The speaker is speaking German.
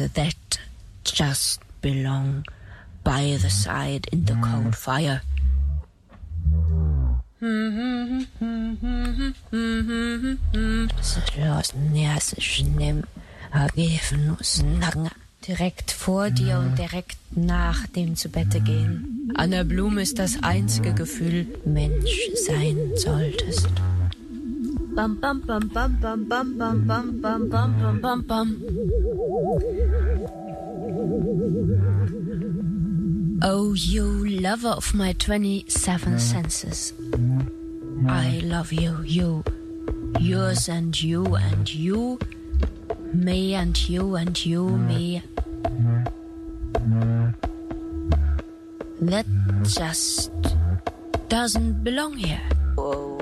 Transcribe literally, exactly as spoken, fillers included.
that just belong by the side in the cold fire. Direkt vor dir und direkt nach dem zu Bette gehen. Anna Blum ist das einzige Gefühl, Mensch sein solltest. Bam bam bam bam bam bam bam bam bam bam bam bam. Oh, you lover of my twenty-seven senses. I love you, you, yours and you and you, me and you and you, me. That just doesn't belong here.